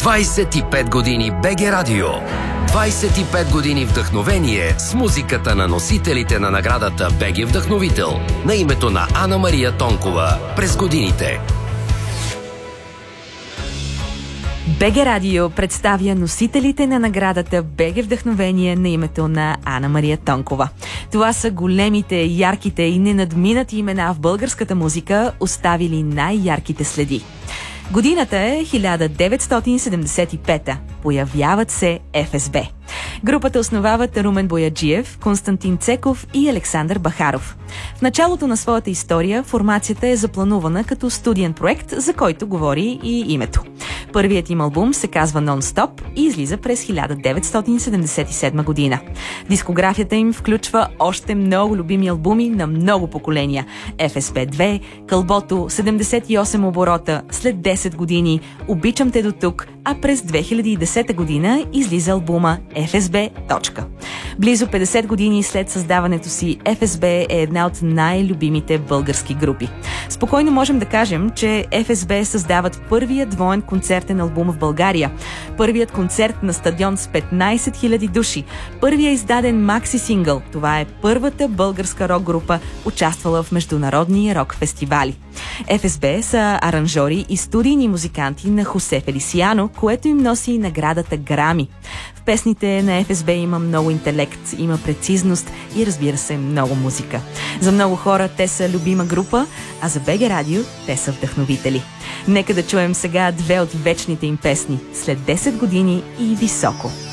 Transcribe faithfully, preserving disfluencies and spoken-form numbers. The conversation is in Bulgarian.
двайсет и пет години БГ Радио. двайсет и пет години вдъхновение с музиката на носителите на наградата БГ Вдъхновител на името на Ана Мария Тонкова през годините. БГ Радио представя носителите на наградата БГ Вдъхновение на името на Ана Мария Тонкова. Това са големите, ярките и ненадминати имена в българската музика, оставили най-ярките следи. Годината е хиляда деветстотин седемдесет и пета. Появяват се Еф Ес Бе. Групата основават Румен Бояджиев, Константин Цеков и Александър Бахаров. В началото на своята история формацията е запланувана като студиен проект, за който говори и името. Първият им албум се казва Нон-стоп и излиза през хиляда деветстотин седемдесет и седма година. Дискографията им включва още много любими албуми на много поколения. Еф Ес Бе две, Кълбото, седемдесет и осем оборота, След десет години, Обичам те до тук, а през две хиляди и десета година излиза албума Еф Ес Бе. Близо петдесет години след създаването си, Еф Ес Бе е една от най-любимите български групи. Спокойно можем да кажем, че Еф Ес Бе създават първият двоен концертен албум в България, първият концерт на стадион с петнайсет хиляди души, първият издаден макси-сингъл. Това е първата българска рок-група, участвала в международни рок-фестивали. Еф Ес Бе са аранжори и студийни музиканти на Хосе Фелисиано, което им носи наградата Грами. В песните на Еф Ес Бе има много интелект, има прецизност и, разбира се, много музика. За много хора те са любима група, а за БГ Радио те са вдъхновители. Нека да чуем сега две от вечните им песни: След десет години и Високо.